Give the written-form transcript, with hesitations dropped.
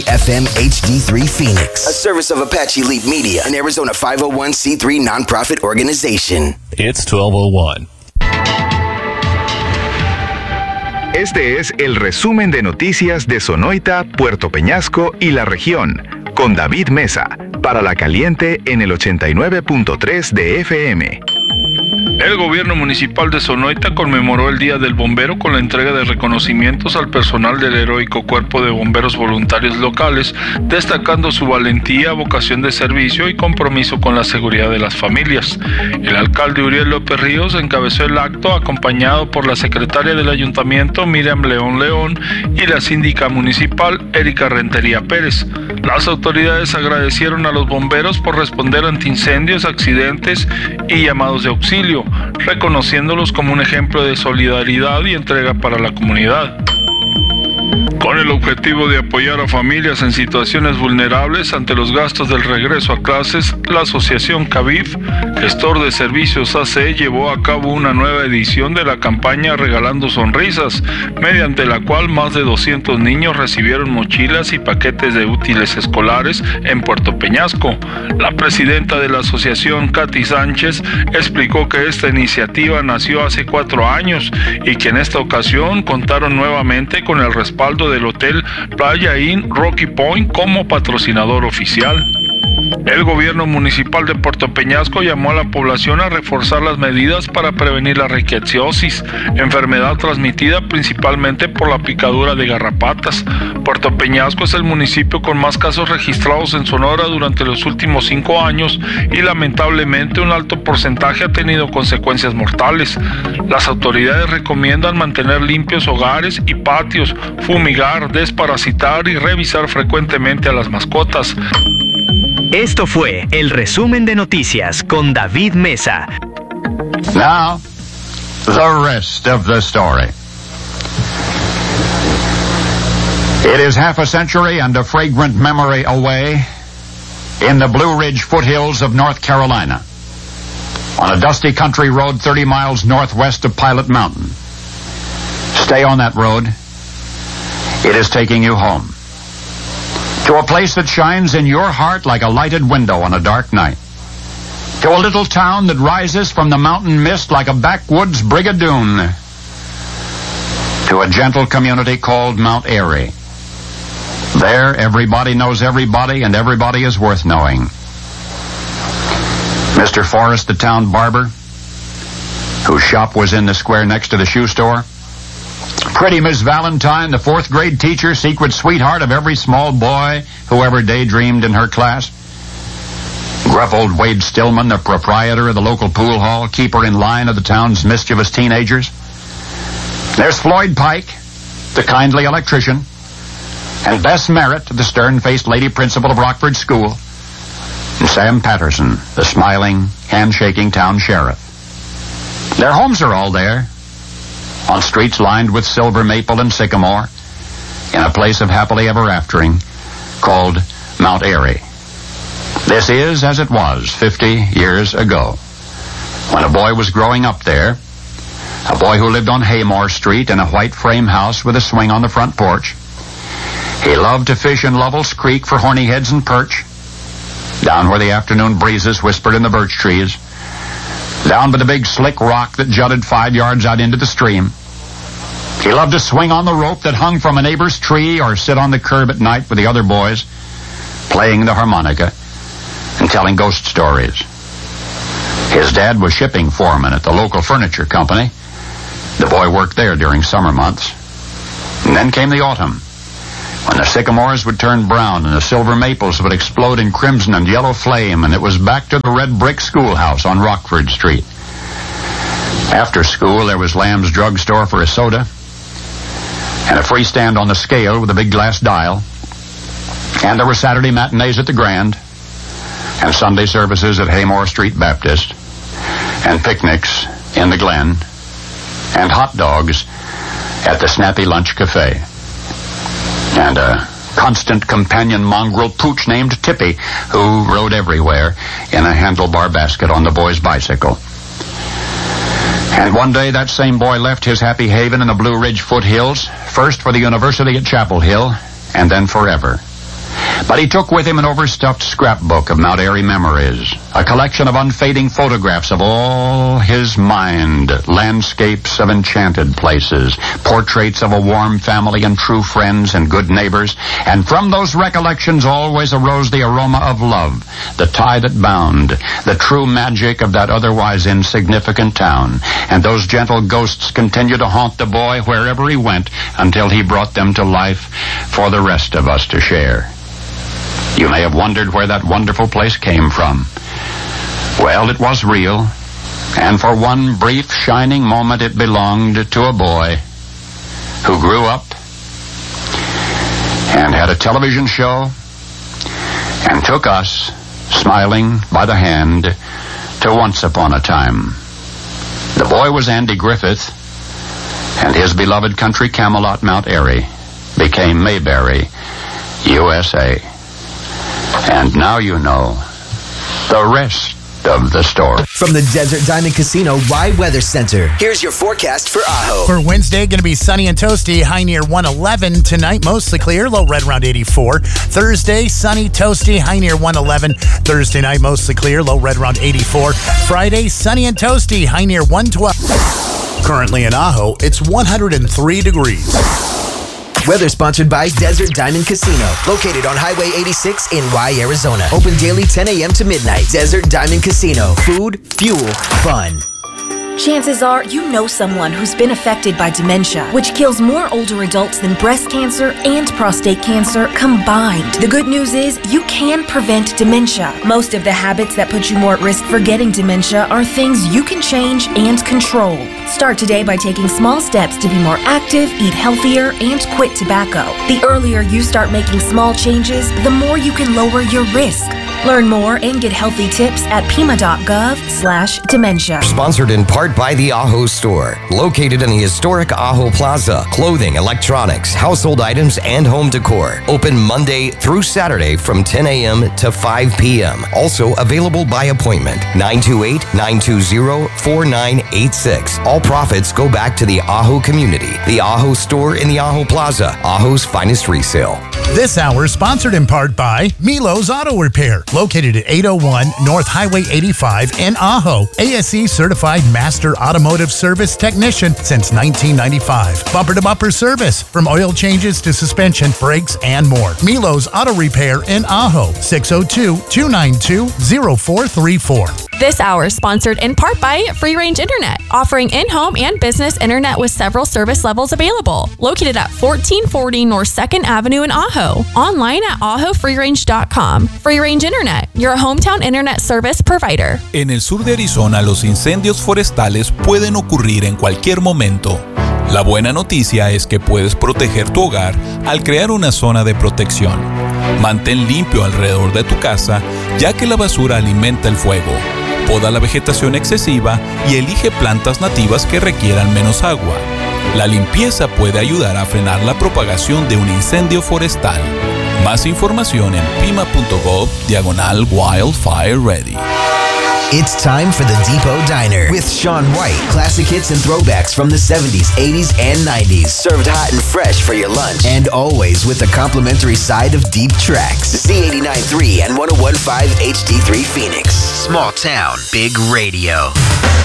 FM HD3 Phoenix, a service of Apache Leap Media, an Arizona 501c3 nonprofit organization. It's 12:01. Este es el resumen de noticias de Sonoita, Puerto Peñasco y la región, con David Mesa, para La Caliente en el 89.3 de FM. El gobierno municipal de Sonoita conmemoró el Día del Bombero con la entrega de reconocimientos al personal del heroico Cuerpo de Bomberos Voluntarios locales, destacando su valentía, vocación de servicio y compromiso con la seguridad de las familias. El alcalde Uriel López Ríos encabezó el acto acompañado por la secretaria del ayuntamiento Miriam León y la síndica municipal Erika Rentería Pérez. Las autoridades agradecieron a los bomberos por responder ante incendios, accidentes y llamados de auxilio, reconociéndolos como un ejemplo de solidaridad y entrega para la comunidad. Con el objetivo de apoyar a familias en situaciones vulnerables ante los gastos del regreso a clases, la asociación CAVIF, gestor de servicios AC, llevó a cabo una nueva edición de la campaña Regalando Sonrisas, mediante la cual más de 200 niños recibieron mochilas y paquetes de útiles escolares en Puerto Peñasco. La presidenta de la asociación, Katy Sánchez, explicó que esta iniciativa nació hace 4 años y que en esta ocasión contaron nuevamente con el respaldo del Hotel Playa Inn Rocky Point como patrocinador oficial. El gobierno municipal de Puerto Peñasco llamó a la población a reforzar las medidas para prevenir la riqueciosis, enfermedad transmitida principalmente por la picadura de garrapatas. Puerto Peñasco es el municipio con más casos registrados en Sonora durante los últimos 5 años y lamentablemente un alto porcentaje ha tenido consecuencias mortales. Las autoridades recomiendan mantener limpios hogares y patios, fumigar, desparasitar y revisar frecuentemente a las mascotas. Esto fue el resumen de noticias con David Mesa. Now, the rest of the story. It is half a century and a fragrant memory away in the Blue Ridge foothills of North Carolina, on a dusty country road 30 miles northwest of Pilot Mountain. Stay on that road. It is taking you home. To a place that shines in your heart like a lighted window on a dark night. To a little town that rises from the mountain mist like a backwoods brigadoon. To a gentle community called Mount Airy. There, everybody knows everybody, and everybody is worth knowing. Mr. Forrest, the town barber, whose shop was in the square next to the shoe store. Pretty Miss Valentine, the 4th grade teacher, secret sweetheart of every small boy who ever daydreamed in her class. Gruff old Wade Stillman, the proprietor of the local pool hall, keeper in line of the town's mischievous teenagers. There's Floyd Pike, the kindly electrician, and Bess Merritt, the stern-faced lady principal of Rockford School, and Sam Patterson, the smiling, handshaking town sheriff. Their homes are all there, on streets lined with silver maple and sycamore, in a place of happily ever aftering called Mount Airy. This is as it was 50 years ago, when a boy was growing up there, a boy who lived on Haymore Street in a white frame house with a swing on the front porch. He loved to fish in Lovell's Creek for horny heads and perch, down where the afternoon breezes whispered in the birch trees, down by the big slick rock that jutted 5 yards out into the stream. He loved to swing on the rope that hung from a neighbor's tree or sit on the curb at night with the other boys, playing the harmonica and telling ghost stories. His dad was shipping foreman at the local furniture company. The boy worked there during summer months. And then came the autumn, when the sycamores would turn brown and the silver maples would explode in crimson and yellow flame, and it was back to the red brick schoolhouse on Rockford Street. After school, there was Lamb's drugstore for a soda, and a free stand on the scale with a big glass dial. And there were Saturday matinees at the Grand, and Sunday services at Haymore Street Baptist, and picnics in the Glen, and hot dogs at the Snappy Lunch Cafe. And a constant companion mongrel pooch named Tippy, who rode everywhere in a handlebar basket on the boy's bicycle. And one day that same boy left his happy haven in the Blue Ridge foothills, first for the university at Chapel Hill, and then forever But he took with him an overstuffed scrapbook of Mount Airy memories, a collection of unfading photographs of all his mind, landscapes of enchanted places, portraits of a warm family and true friends and good neighbors, and from those recollections always arose the aroma of love, the tie that bound, the true magic of that otherwise insignificant town, and those gentle ghosts continue to haunt the boy wherever he went until he brought them to life for the rest of us to share. You may have wondered where that wonderful place came from. Well, it was real, and for one brief, shining moment it belonged to a boy who grew up and had a television show and took us, smiling by the hand, to Once Upon a Time. The boy was Andy Griffith, and his beloved country Camelot Mount Airy became Mayberry, USA. And now you know the rest of the story. From the Desert Diamond Casino Rye Weather Center, here's your forecast for Ajo. For Wednesday, going to be sunny and toasty, high near 111. Tonight, mostly clear, low right around 84. Thursday, sunny, toasty, high near 111. Thursday night, mostly clear, low right around 84. Friday, sunny and toasty, high near 112. Currently in Ajo, it's 103 degrees. Weather sponsored by Desert Diamond Casino, located on Highway 86 in Rye, Arizona. Open daily 10 a.m. to midnight. Desert Diamond Casino. Food, fuel, fun. Chances are you know someone who's been affected by dementia, which kills more older adults than breast cancer and prostate cancer combined. The good news is you can prevent dementia. Most of the habits that put you more at risk for getting dementia are things you can change and control. Start today by taking small steps to be more active, eat healthier, and quit tobacco. The earlier you start making small changes, the more you can lower your risk. Learn more and get healthy tips at pima.gov/dementia. Sponsored in part by the Ajo Store, located in the historic Ajo Plaza. Clothing, electronics, household items, and home decor. Open Monday through Saturday from 10 a.m. to 5 p.m. Also available by appointment. 928-920-4986. All profits go back to the Ajo community. The Ajo Store in the Ajo Plaza. Ajo's finest resale. This hour sponsored in part by Milo's Auto Repair, located at 801 North Highway 85 in Ajo. ASE certified master automotive service technician since 1995. Bumper-to-bumper service, from oil changes to suspension, brakes, and more. Milo's Auto Repair in Ajo, 602-292-0434. This hour is sponsored in part by Free Range Internet, offering in-home and business internet with several service levels available. Located at 1440 North 2nd Avenue in Ajo. Online at ajofreerange.com. Free Range Internet, your hometown internet service provider. En el sur de Arizona, los incendios forestales pueden ocurrir en cualquier momento. La buena noticia es que puedes proteger tu hogar al crear una zona de protección. Mantén limpio alrededor de tu casa, ya que la basura alimenta el fuego. Poda la vegetación excesiva y elige plantas nativas que requieran menos agua. La limpieza puede ayudar a frenar la propagación de un incendio forestal. Más información en pima.gov/wildfire ready. It's time for the Depot Diner with Sean White. Classic hits and throwbacks from the 70s, 80s, and 90s. Served hot and fresh for your lunch. And always with a complimentary side of deep tracks. Z89.3 and 101.5 HD3 Phoenix. Small town, big radio.